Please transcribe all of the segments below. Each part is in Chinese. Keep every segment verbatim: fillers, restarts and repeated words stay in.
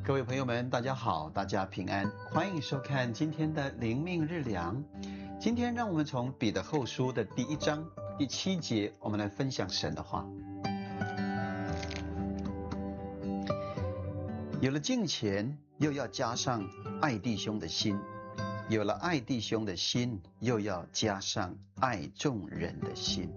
各位朋友们，大家好，大家平安，欢迎收看今天的灵命日粮。今天让我们从彼得后书的第一章第七节，我们来分享神的话。有了敬虔，又要加上爱弟兄的心；有了爱弟兄的心，又要加上爱众人的心。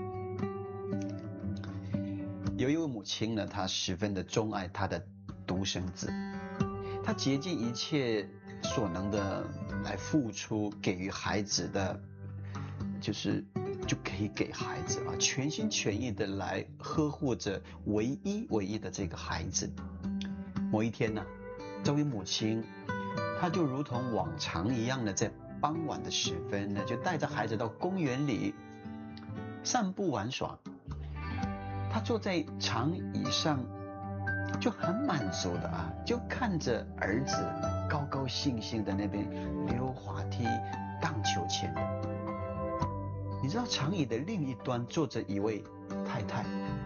有一位母亲呢，她十分的钟爱她的独生子，她竭尽一切所能的来付出，给予孩子的，就是就可以给孩子啊，全心全意的来呵护着唯一唯一的这个孩子。某一天呢，这位母亲，她就如同往常一样的，在傍晚的时分呢，就带着孩子到公园里散步玩耍。她坐在长椅上，就很满足的啊，就看着儿子高高兴兴的那边溜滑梯、荡秋千。你知道长椅的另一端坐着一位太太，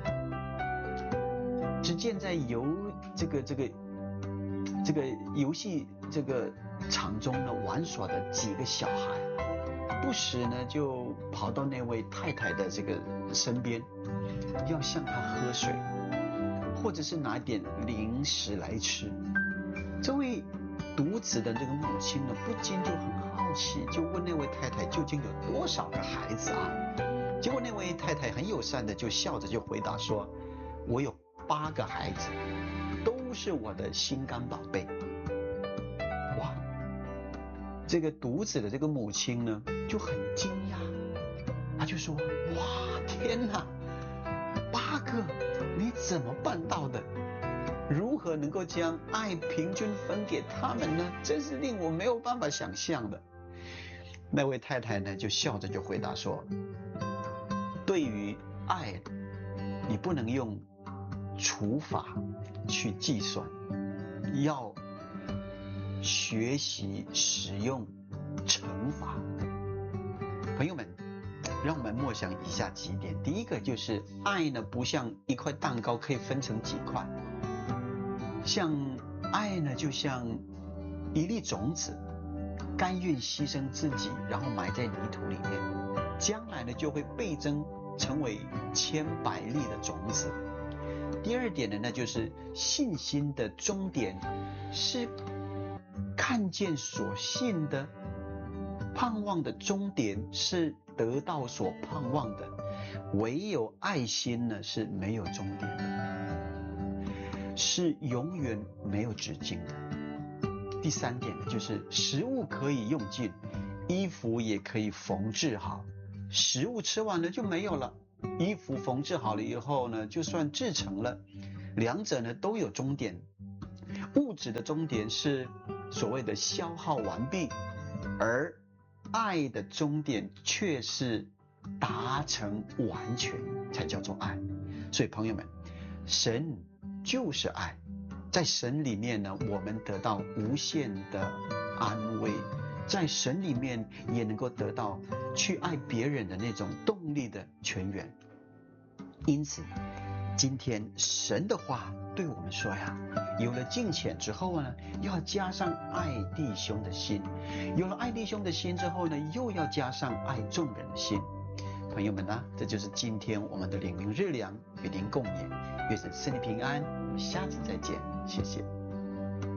只见在游这个这个这个游戏这个场中呢玩耍的几个小孩，不时呢就跑到那位太太的这个身边，要向她喝水，或者是拿点零食来吃。这位独子的这个母亲呢，不禁就很好奇，就问那位太太究竟有多少个孩子啊？结果那位太太很友善的就笑着就回答说，我有八个孩子，都是我的心肝宝贝。哇，这个独子的这个母亲呢就很惊讶，她就说，哇，天哪，八个，你怎么办到的？如何能够将爱平均分给他们呢？真是令我没有办法想象的。那位太太呢就笑着就回答说，对于爱，你不能用除法去计算，要学习使用乘法。朋友们，让我们默想以下几点。第一个就是爱呢，不像一块蛋糕可以分成几块，像爱呢就像一粒种子，甘愿牺牲自己，然后埋在泥土里面，将来呢就会倍增成为千百粒的种子。第二点呢，那就是信心的终点是看见所信的，盼望的终点是得到所盼望的，唯有爱心呢是没有终点的，是永远没有止境的。第三点呢，就是食物可以用尽，衣服也可以缝制好，食物吃完了就没有了，衣服缝制好了以后呢，就算制成了，两者呢都有终点。物质的终点是所谓的消耗完毕，而爱的终点却是达成完全，才叫做爱。所以朋友们，神就是爱，在神里面呢，我们得到无限的安慰，在神里面也能够得到去爱别人的那种动力的泉源。因此今天神的话对我们说呀，有了敬虔之后呢，要加上爱弟兄的心；有了爱弟兄的心之后呢，又要加上爱众人的心。朋友们呢，这就是今天我们的灵命日粮，与您共勉。愿神赐你平安，我们下次再见，谢谢。